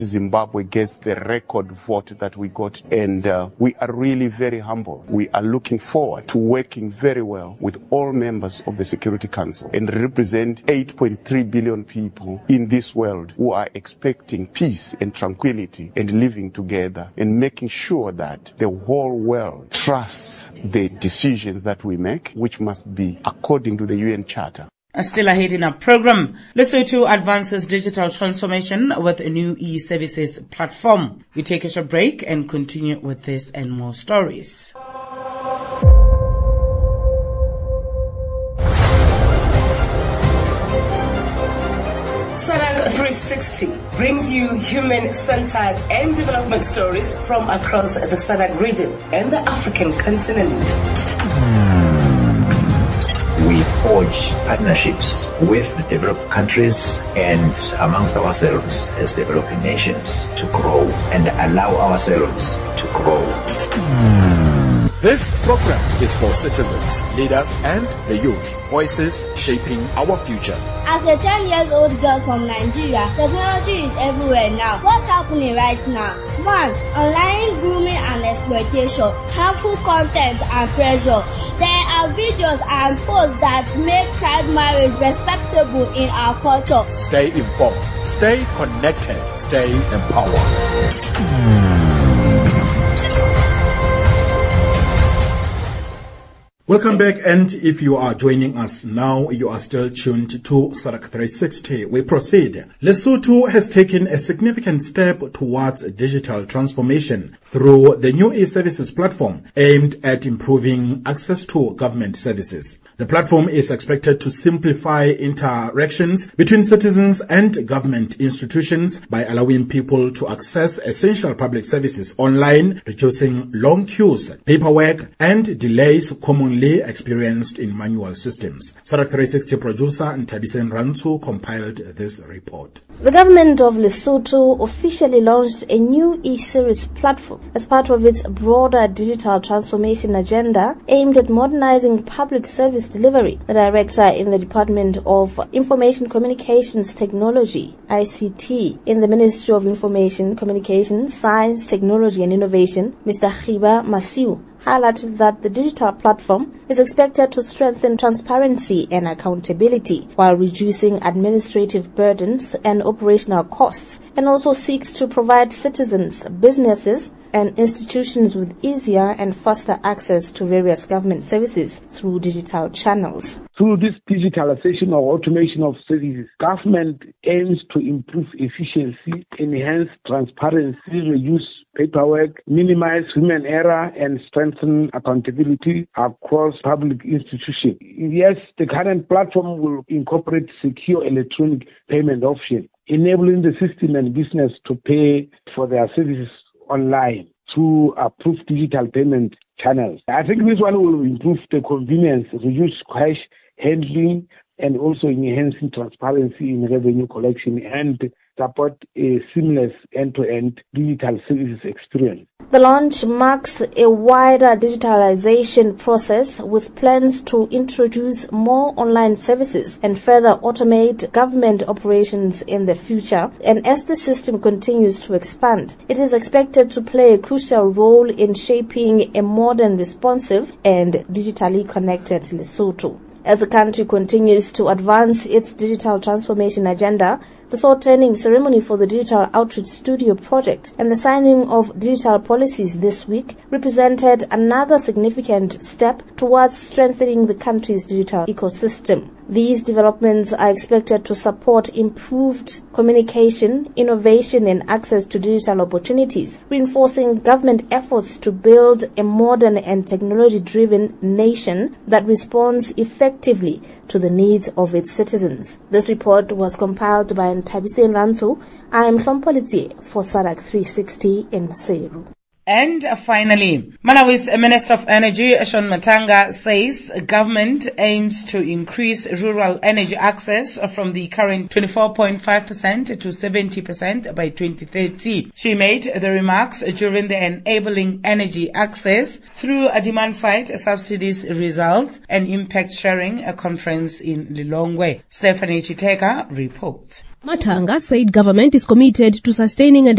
Zimbabwe gets the record vote that we got, and we are really very humble. We are looking forward to working very well with all members of the Security Council and represent 8.3 billion people in this world who are expecting peace and tranquility and living together and making sure that the whole world trusts the decisions that we make, which must be according to the UN Charter. Still ahead in our program, Lesotho advances digital transformation with a new e-services platform. We take a short break and continue with this and more stories. SADC 360 brings you human-centered and development stories from across the SADC region and the African continent. We forge partnerships with the developed countries and amongst ourselves as developing nations to grow and allow ourselves to grow. This program is for citizens, leaders, and the youth, voices shaping our future. As a 10-year-old girl from Nigeria, technology is everywhere now. What's happening right now? 1. Online grooming and exploitation, harmful content and pressure. There are videos and posts that make child marriage respectable in our culture. Stay informed, stay connected, stay empowered. Welcome back, and if you are joining us now, you are still tuned to SADC 360. We proceed. Lesotho has taken a significant step towards digital transformation through the new e-services platform aimed at improving access to government services. The platform is expected to simplify interactions between citizens and government institutions by allowing people to access essential public services online, reducing long queues, paperwork, and delays commonly experienced in manual systems. SADC 360 producer Ntabisen Rantsu compiled this report. The government of Lesotho officially launched a new e-service platform as part of its broader digital transformation agenda aimed at modernizing public service delivery. The director in the Department of Information Communications Technology, ICT, in the Ministry of Information, Communications, Science, Technology and Innovation, Mr. Khiba Masiu, highlighted that the digital platform is expected to strengthen transparency and accountability while reducing administrative burdens and operational costs, and also seeks to provide citizens, businesses, and institutions with easier and faster access to various government services through digital channels. Through this digitalization or automation of services, government aims to improve efficiency, enhance transparency, reduce paperwork, minimize human error, and strengthen accountability across public institutions. Yes, the current platform will incorporate secure electronic payment options, enabling the system and business to pay for their services online through approved digital payment channels. I think this one will improve the convenience, reduce cash handling, and also enhancing transparency in revenue collection and support a seamless end-to-end digital services experience. The launch marks a wider digitalization process with plans to introduce more online services and further automate government operations in the future. And as the system continues to expand, it is expected to play a crucial role in shaping a modern, responsive, and digitally connected Lesotho. As the country continues to advance its digital transformation agenda, the sword-turning ceremony for the Digital Outreach Studio project and the signing of digital policies this week represented another significant step towards strengthening the country's digital ecosystem. These developments are expected to support improved communication, innovation, and access to digital opportunities, reinforcing government efforts to build a modern and technology-driven nation that responds effectively to the needs of its citizens. This report was compiled by Ntabisen Rantsu. I am Hlompolitsi for SADC 360 in Maseru. And finally, Malawi's Minister of Energy, Shaun Matanga, says government aims to increase rural energy access from the current 24.5% to 70% by 2030. She made the remarks during the Enabling Energy Access through a demand-side subsidies results and impact sharing conference in Lilongwe. Stephanie Chiteka reports. Matanga said government is committed to sustaining and